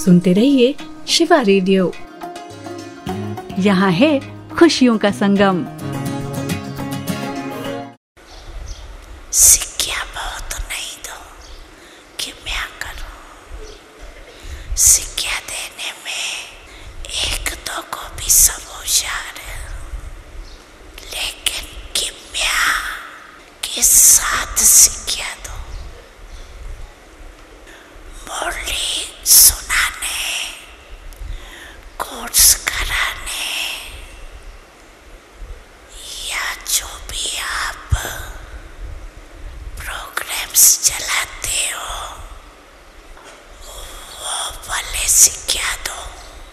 सुनते रहिए शिवा रेडियो। यहाँ है खुशियों का संगम। सिक्किया बहुत नहीं दो कि मैं करूं, सिक्किया देने में एक दो को भी सब होशियार है, लेकिन किम्या के साथ सिक्किया दो। मुरली सुनाने, कोर्स कराने या जो भी आप प्रोग्राम्स चलाते हो वो भले सिक्किया दो,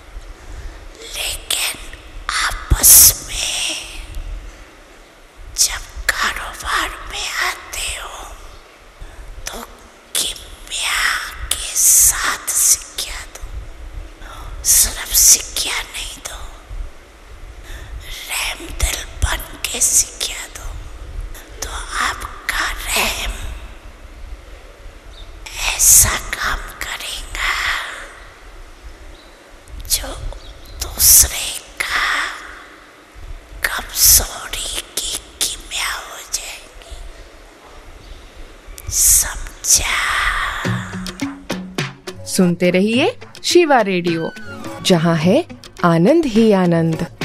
लेकिन आपस में जब कारोबार में आते हो तो किम्या के साथ सिक्किया दो। सिर्फ सिक्किया नहीं दो, रहम दिल बन के सिक्किया दो, तो आपका रहम ऐसा काम करेगा जो दूसरे का कमजोरी की किम्या हो जाएगी। समझा? सुनते रहिए शिवा रेडियो, जहाँ है आनंद ही आनंद।